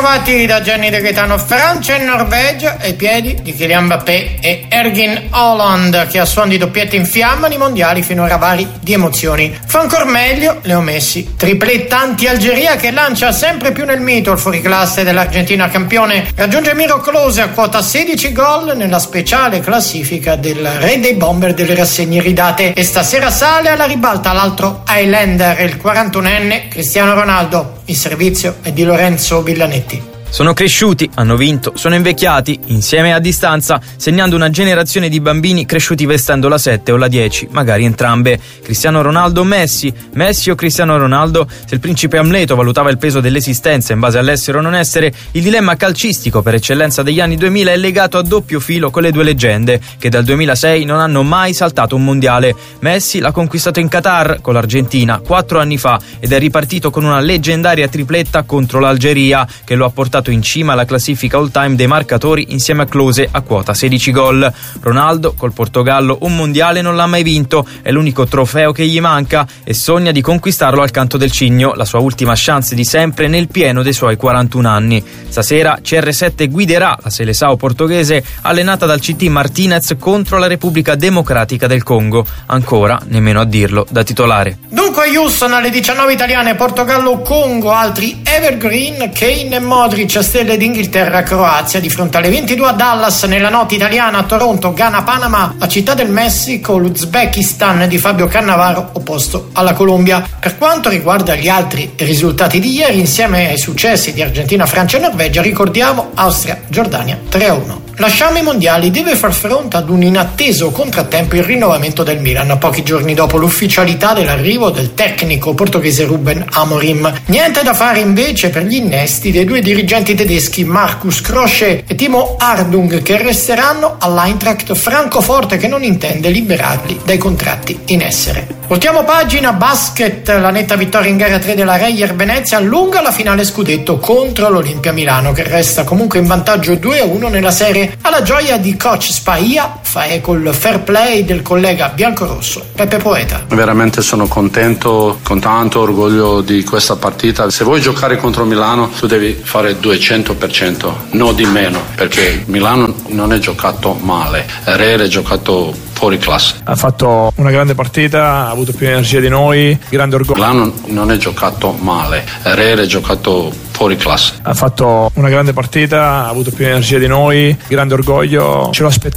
Ritrovati da Gianni De Gaetano. Francia e Norvegia ai piedi di Kylian Mbappé e Erling Haaland, che a suon di doppiette infiammano i mondiali finora vari di emozioni. Fa ancor meglio Leo Messi, tripletta anti-Algeria che lancia sempre più nel mito il fuoriclasse dell'Argentina campione. Raggiunge Miro Klose a quota 16 gol nella speciale classifica del re dei bomber delle rassegne ridate, e stasera sale alla ribalta l'altro Highlander, il 41enne Cristiano Ronaldo. Il servizio è di Lorenzo Villanetti. Sono cresciuti, hanno vinto, sono invecchiati, insieme a distanza, segnando una generazione di bambini cresciuti vestendo la 7 o la 10, magari entrambe. Cristiano Ronaldo o Messi? Messi o Cristiano Ronaldo? Se il principe Amleto valutava il peso dell'esistenza in base all'essere o non essere, il dilemma calcistico per eccellenza degli anni 2000 è legato a doppio filo con le due leggende, che dal 2006 non hanno mai saltato un mondiale. Messi l'ha conquistato in Qatar con l'Argentina 4 anni fa ed è ripartito con una leggendaria tripletta contro l'Algeria, che lo ha portato in cima alla classifica all time dei marcatori insieme a Klose a quota 16 gol. Ronaldo col Portogallo un mondiale non l'ha mai vinto, è l'unico trofeo che gli manca e sogna di conquistarlo al Canto del Cigno, la sua ultima chance di sempre nel pieno dei suoi 41 anni. Stasera CR7 guiderà la Seleção portoghese allenata dal CT Martinez contro la Repubblica Democratica del Congo, ancora nemmeno a dirlo da titolare. Dunque Houston alle 19 italiane, Portogallo-Congo, altri evergreen, Kane e Modric, stelle d'Inghilterra, Croazia, di fronte alle 22 a Dallas, nella notte italiana Toronto, Ghana, Panama, la città del Messico, l'Uzbekistan di Fabio Cannavaro opposto alla Colombia. Per quanto riguarda gli altri risultati di ieri, insieme ai successi di Argentina, Francia e Norvegia, ricordiamo Austria, Giordania 3-1. Lasciamo i mondiali, deve far fronte ad un inatteso contrattempo il rinnovamento del Milan, pochi giorni dopo l'ufficialità dell'arrivo del tecnico portoghese Ruben Amorim. Niente da fare invece per gli innesti dei due dirigenti tedeschi Markus Krösche e Timo Ardung, che resteranno all'Eintracht Francoforte, che non intende liberarli dai contratti in essere. Voltiamo pagina, basket, la netta vittoria in gara 3 della Reyer Venezia allunga la finale scudetto contro l'Olimpia Milano, che resta comunque in vantaggio 2-1 nella serie. Alla gioia di coach Spaia fa eco il fair play del collega biancorosso Peppe Poeta. Veramente sono contento, con tanto orgoglio di questa partita. Se vuoi giocare contro Milano tu devi fare 200%, no di meno, perché Milano non è giocato male, Reyer è giocato fuori classe. Ha fatto una grande partita, ha avuto più energia di noi, grande orgoglio. Milano non è giocato male, Reyer è giocato fuori classe. Ha fatto una grande partita, ha avuto più energia di noi, grande orgoglio, ce lo aspettavamo.